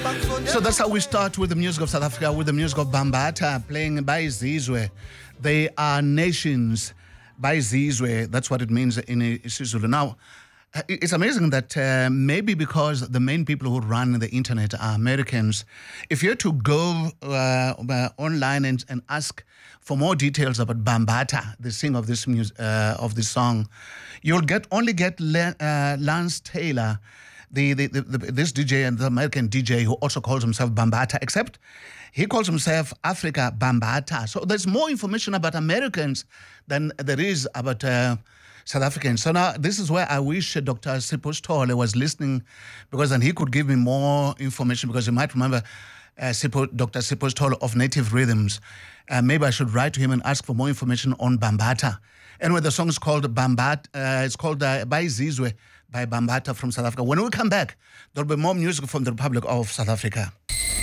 So that's how we start with the music of South Africa, with the music of Bambata, playing by Zizwe. They are nations by Zizwe. That's what it means in isiZulu. Now, it's amazing that maybe because the main people who run the internet are Americans, if you're to go online and ask for more details about Bambata, the singer of this this song, you'll only get Lance Taylor, this DJ and the American DJ who also calls himself Bambata, except he calls himself Africa Bambata. So there's more information about Americans than there is about South Africans. So now this is where I wish Dr. Sipho Sithole was listening, because then he could give me more information, because you might remember Dr. Sipho Sithole of Native Rhythms. Maybe I should write to him and ask for more information on Bambata. Anyway, the song is called Bambata. It's called By Zizwe by Bambata from South Africa. When we come back, there'll be more music from the Republic of South Africa.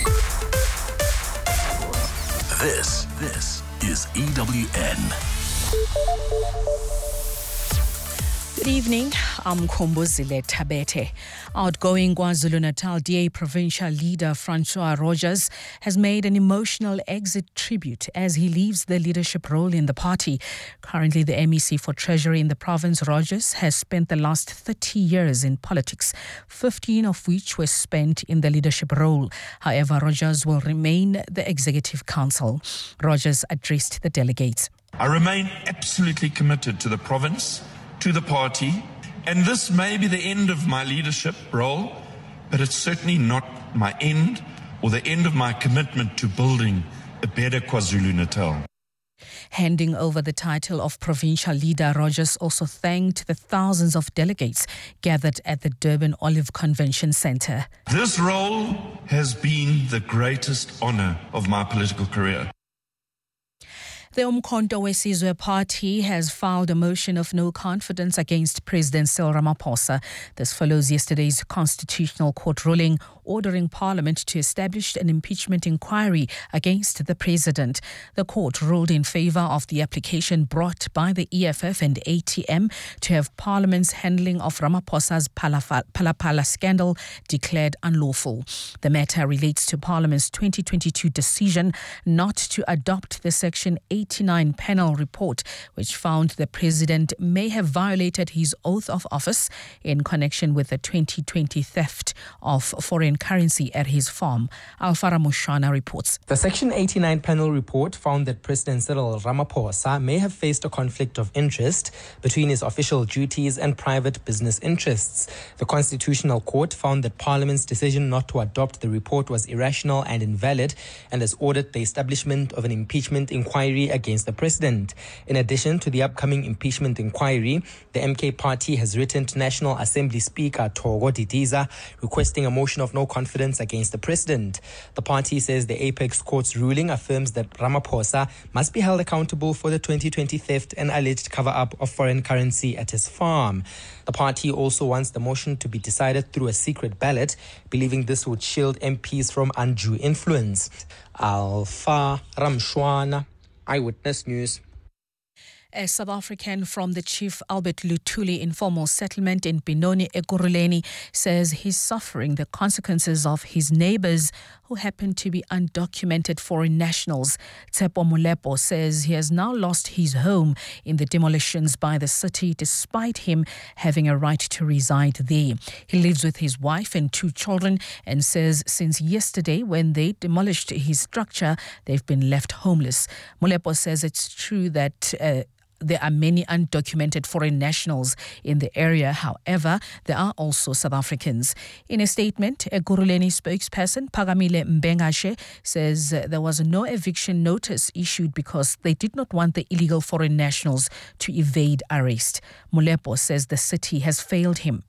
This is EWN. Good evening, I'm Khombozile Tabete. Outgoing KwaZulu-Natal DA provincial leader Francois Rogers has made an emotional exit tribute as he leaves the leadership role in the party. Currently the MEC for Treasury in the province, Rogers has spent the last 30 years in politics, 15 of which were spent in the leadership role. However, Rogers will remain the executive council. Rogers addressed the delegates. I remain absolutely committed to the province, to the party, and this may be the end of my leadership role, but it's certainly not my end or the end of my commitment to building a better KwaZulu-Natal. Handing over the title of provincial leader, Rogers also thanked the thousands of delegates gathered at the Durban Olive Convention Centre. This role has been the greatest honour of my political career. The Umkhonto weSizwe Party has filed a motion of no confidence against President Cyril Ramaphosa. This follows yesterday's Constitutional Court ruling ordering Parliament to establish an impeachment inquiry against the President. The court ruled in favour of the application brought by the EFF and ATM to have Parliament's handling of Ramaphosa's Phala scandal declared unlawful. The matter relates to Parliament's 2022 decision not to adopt the Section 89 panel report, which found the President may have violated his oath of office in connection with the 2020 theft of foreign currency at his farm. Alfara Mushana reports. The Section 89 panel report found that President Cyril Ramaphosa may have faced a conflict of interest between his official duties and private business interests. The Constitutional Court found that Parliament's decision not to adopt the report was irrational and invalid, and has ordered the establishment of an impeachment inquiry against the President. In addition to the upcoming impeachment inquiry, the MK Party has written to National Assembly Speaker Thogo Didiza requesting a motion of no confidence against the President. The party says the Apex Court's ruling affirms that Ramaphosa must be held accountable for the 2020 theft and alleged cover-up of foreign currency at his farm. The party also wants the motion to be decided through a secret ballot, believing this would shield MPs from undue influence. Alfa Ramshwana, Eyewitness News. A South African from the Chief Albert Luthuli informal settlement in Benoni, Ekurhuleni, says he's suffering the consequences of his neighbours who happen to be undocumented foreign nationals. Tshepo Molepo says he has now lost his home in the demolitions by the city despite him having a right to reside there. He lives with his wife and 2 children and says since yesterday when they demolished his structure, they've been left homeless. Molepo says it's true that there are many undocumented foreign nationals in the area. However, there are also South Africans. In a statement, a Ekurhuleni spokesperson, Phakamile Mbengashe, says there was no eviction notice issued because they did not want the illegal foreign nationals to evade arrest. Molepo says the city has failed him.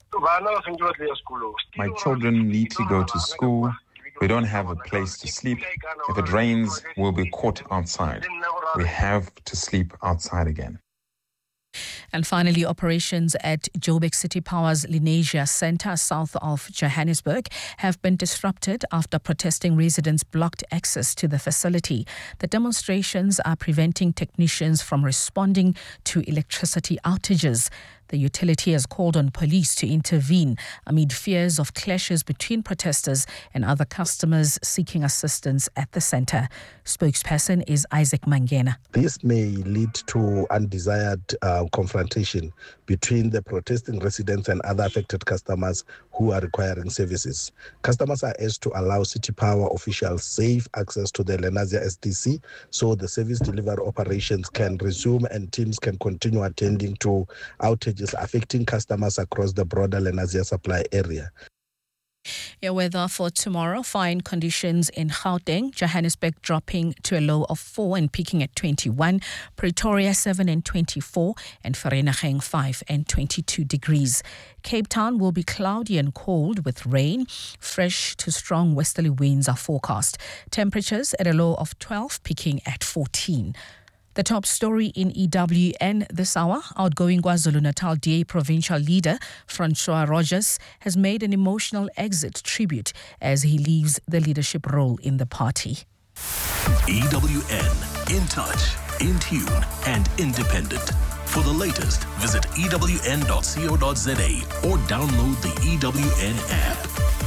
My children need to go to school. We don't have a place to sleep. If it rains, we'll be caught outside. We have to sleep outside again. And finally, operations at Joburg City Power's Lenasia Centre, south of Johannesburg, have been disrupted after protesting residents blocked access to the facility. The demonstrations are preventing technicians from responding to electricity outages. The utility has called on police to intervene amid fears of clashes between protesters and other customers seeking assistance at the centre. Spokesperson is Isaac Mangena. This may lead to undesired confrontation between the protesting residents and other affected customers who are requiring services. Customers are asked to allow City Power officials safe access to the Lenasia SDC so the service delivery operations can resume and teams can continue attending to outages affecting customers across the broader Lenasia supply area. Your weather for tomorrow: fine conditions in Gauteng, Johannesburg dropping to a low of 4 and peaking at 21, Pretoria 7 and 24, and Vereeniging 5 and 22 degrees. Cape Town will be cloudy and cold with rain. Fresh to strong westerly winds are forecast. Temperatures at a low of 12, peaking at 14. The top story in EWN this hour: outgoing KwaZulu-Natal DA provincial leader Francois Rogers has made an emotional exit tribute as he leaves the leadership role in the party. EWN, in touch, in tune, and independent. For the latest, visit ewn.co.za or download the EWN app.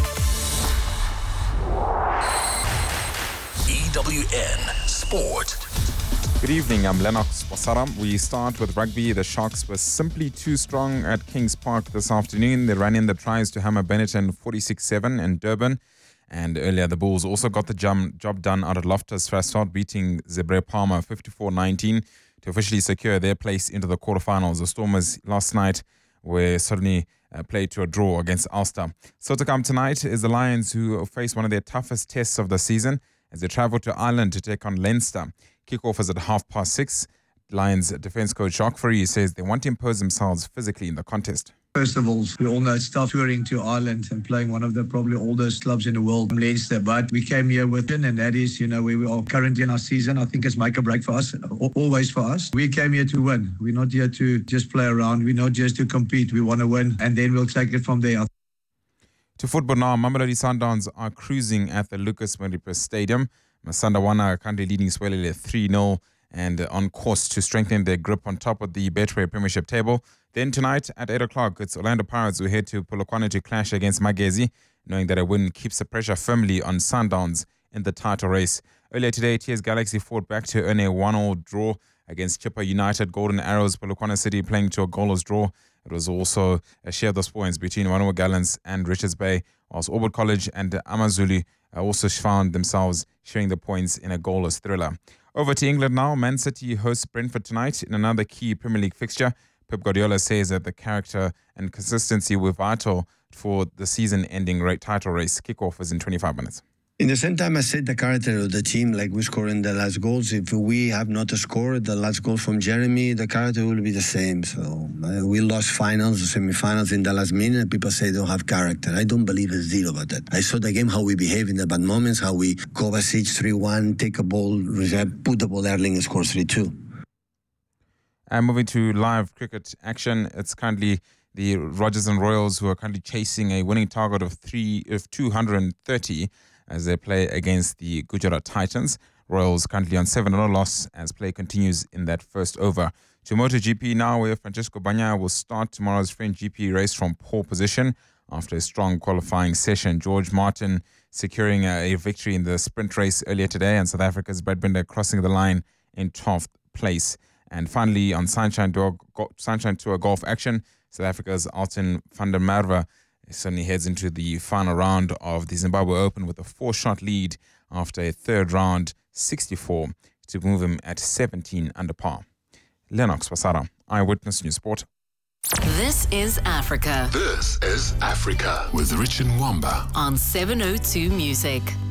EWN Sport. Good evening, I'm Lennox Wasaram. We start with rugby. The Sharks were simply too strong at Kings Park this afternoon. They ran in the tries to hammer Benetton 46-7 in Durban. And earlier, the Bulls also got the job done out at Loftus Versfeld, beating Zebre Palmer 54-19 to officially secure their place into the quarterfinals. The Stormers last night were suddenly played to a draw against Ulster. So to come tonight is the Lions, who face one of their toughest tests of the season as they travel to Ireland to take on Leinster. Kickoff is at 6:30. Lions defence coach Jacques Fourie says they want to impose themselves physically in the contest. First of all, we all know it's tough touring to Ireland and playing one of the probably oldest clubs in the world, Leinster. But we came here with it, and that is, where we are currently in our season. I think it's make or break for us, always for us. We came here to win. We're not here to just play around. We're not just to compete. We want to win, and then we'll take it from there. To football now, Mamelodi Sundowns are cruising at the Lucas Maripes Stadium. Masandawana are currently leading Swelele 3-0 and on course to strengthen their grip on top of the Betway Premiership table. Then tonight at 8 o'clock, it's Orlando Pirates who head to Polokwane to clash against Magezi, knowing that a win keeps the pressure firmly on Sundowns in the title race. Earlier today, TS Galaxy fought back to earn a 1-1 draw against Chippa United. Golden Arrows, Polokwane City playing to a goalless draw. It was also a share of the points between Wanoa Gallants and Richards Bay, whilst Orbit College and Amazulu also found themselves sharing the points in a goalless thriller. Over to England now. Man City hosts Brentford tonight in another key Premier League fixture. Pep Guardiola says that the character and consistency were vital for the season-ending title race. Kickoff is in 25 minutes. In the same time, I said the character of the team, like we score in the last goals. If we have not scored the last goal from Jeremy, the character will be the same. So we lost finals, semi-finals in the last minute. People say they don't have character. I don't believe a zero about that. I saw the game, how we behave in the bad moments, how we Kovacic 3-1, take a ball, put the ball early and score 3-2. And moving to live cricket action, it's currently the Rogers and Royals who are currently chasing a winning target of 230 as they play against the Gujarat Titans. Royals currently on 7-0 loss as play continues in that first over. To MotoGP now, where Francesco Bagnaia will start tomorrow's French GP race from pole position after a strong qualifying session. George Martin securing a victory in the sprint race earlier today, and South Africa's Brad Binder crossing the line in 12th place. And finally, on Sunshine Tour golf action, South Africa's Alton van der Merwe suddenly heads into the final round of the Zimbabwe Open with a 4-shot lead after a third round 64 to move him at 17 under par. Lennox Wasara, Eyewitness News Sport. This is Africa. This is Africa with Richard Mwamba on 702 Music.